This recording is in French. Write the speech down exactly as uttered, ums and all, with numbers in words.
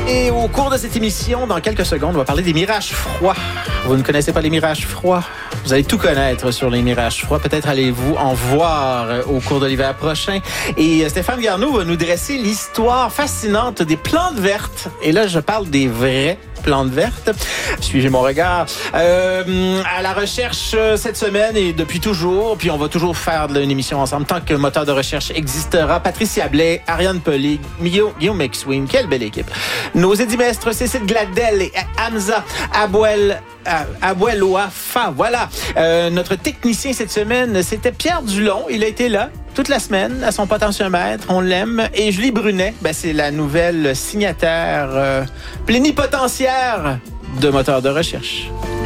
Et au cours de cette émission, dans quelques secondes, on va parler des mirages froids. Vous ne connaissez pas les mirages froids? Vous allez tout connaître sur les mirages froids. Peut-être allez-vous en voir au cours de l'hiver prochain. Et Stéphane Garneau va nous dresser l'histoire fascinante des plantes vertes. Et là, je parle des vraies plantes vertes. Suivez mon regard. Euh, à la recherche cette semaine et depuis toujours, puis on va toujours faire une émission ensemble tant que moteur de recherche existera. Patricia Blais, Ariane Pelly, Guillaume McSween, quelle belle équipe. Nos édimestres, Cécile Gladel et Hamza Abouel Abouel Ouafa. Voilà. Euh, notre technicien cette semaine, c'était Pierre Dulon. Il a été là toute la semaine à son potentiomètre. On l'aime. Et Julie Brunet, ben, c'est la nouvelle signataire euh, plénipotentiaire de moteur de recherche.